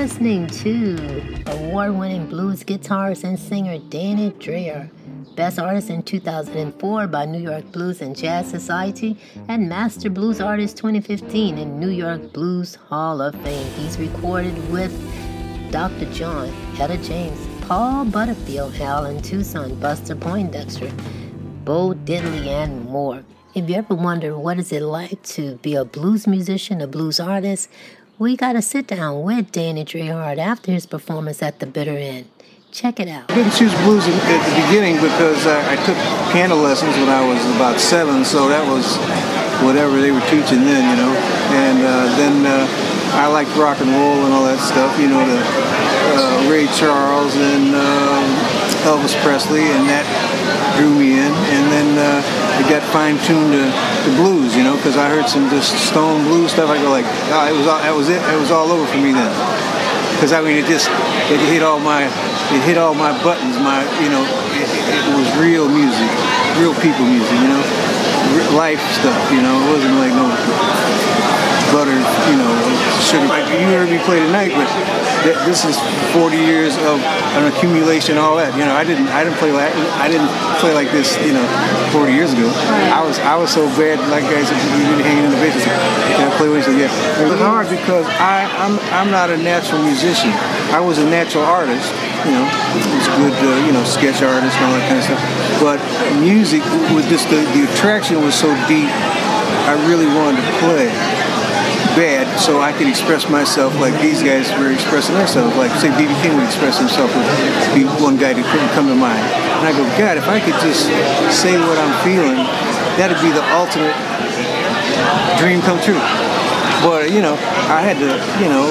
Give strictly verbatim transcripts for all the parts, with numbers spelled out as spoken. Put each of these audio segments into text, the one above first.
listening to award-winning blues guitarist and singer Danny Dreher, Best Artist in two thousand four by New York Blues and Jazz Society, and Master Blues Artist twenty fifteen in New York Blues Hall of Fame. He's recorded with Doctor John, Etta James, Paul Butterfield, Alan Tucson, Buster Poindexter, Bo Diddley, and more. If you ever wonder what is it like to be a blues musician, a blues artist, we got to sit down with Danny Dreher after his performance at the Bitter End. Check it out. I didn't choose blues at the beginning because I, I took piano lessons when I was about seven, so that was whatever they were teaching then, you know. And uh, then uh, I liked rock and roll and all that stuff, you know, the uh, Ray Charles and uh, Elvis Presley, and that drew me in. And then uh, it got fine-tuned to, to blues, you know, because I heard some just stone blues stuff. I go like, oh, it was all, that was it. It was all over for me then. Because I mean, it just it hit all my it hit all my buttons. My you know, it, it was real music, real people music. You know, life stuff. You know, it wasn't like no butter. You know, sugar. Like you heard me play tonight, but th- this is forty years of an accumulation, all that. You know, I didn't I didn't play like I didn't play like this. You know, forty years ago. I was I was so bad. Like guys, you been hanging in the basement. Can I play with you? Yeah. It was hard because I I'm I'm not a natural musician. I was a natural artist. You know, it was good. Uh, you know, sketch artist and all that kind of stuff. But music was just the the attraction was so deep. I really wanted to play bad so I could express myself like these guys were expressing themselves. Like, say, B B King would express himself with be one guy that couldn't come to mind. And I go, God, if I could just say what I'm feeling, that'd be the ultimate dream come true. But, you know, I had to, you know,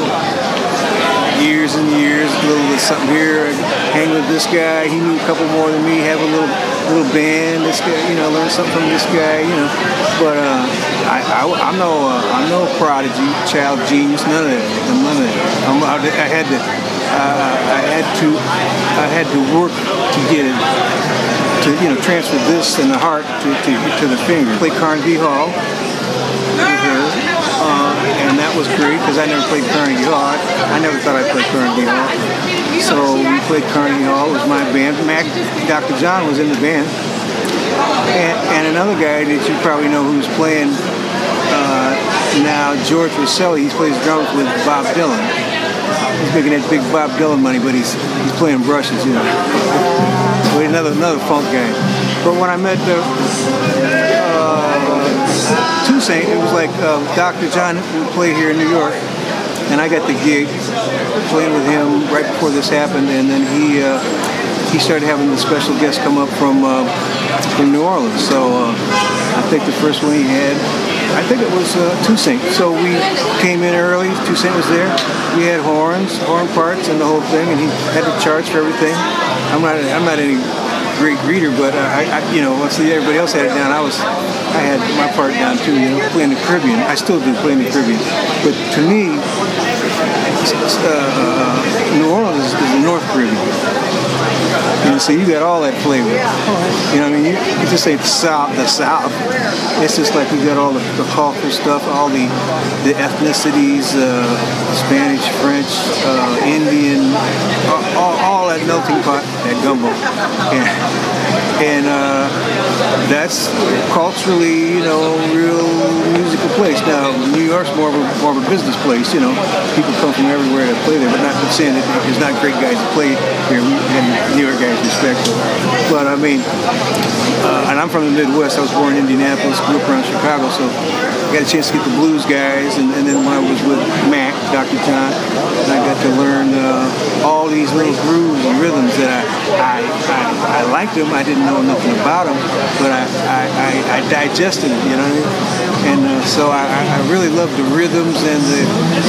years and years, a little bit something here, hang with this guy, he knew a couple more than me, have a little little band, this guy, you know, learn something from this guy, you know. But uh, I, I, I'm no, uh, I'm no prodigy, child genius, none of that, none of that. I'm, I, I had to, uh, I had to, I had to work to get it, to you know, transfer this and the heart to to, to the finger. Play Carnegie Hall with her, uh, and that was great because I never played Carnegie Hall. I, I never thought I'd play Carnegie Hall. So we played Carnegie Hall. It was my band. Mac, Doctor John was in the band. And, and another guy that you probably know who's playing uh, now, George Rosselli. He plays drums with Bob Dylan. He's making that big Bob Dylan money, but he's he's playing brushes, you know. But another another funk guy. But when I met the uh, Toussaint, it was like uh, Doctor John would play here in New York. And I got the gig playing with him right before this happened, and then he uh, he started having the special guests come up from uh, from New Orleans. So uh, I think the first one he had, I think it was uh, Toussaint. So we came in early. Toussaint was there. We had horns, horn parts, and the whole thing, and he had the charts for everything. I'm not I'm not any great reader, but uh, I, I you know once everybody else had it down, I was I had my part down too. You know, playing the Caribbean. I still do playing the Caribbean, but to me. Uh, New Orleans is, is the North Caribbean. You know, so you got all that flavor. You know what I mean? You, you just say the South, the South. It's just like we got all the, the cultural stuff, all the the ethnicities, uh, Spanish, French, uh, Indian, all, all, all that melting pot, that gumbo. And, and uh, that's culturally, you know, real musical place. Now, New York's more of a more of a business place. You know, people come from everywhere to play there, but not saying that there's not great guys to play here. We and New York guys respect them. But I mean, uh, and I'm from the Midwest. I was born in Indianapolis, grew up around Chicago, so I got a chance to get the blues guys. And, and then when I was with Mac, Doctor John, and I got to learn uh, all these little grooves and rhythms that I I, I I liked them. I didn't know nothing about them, but I I, I, I digested them. You know what I mean? And uh, so I, I really love the rhythms and the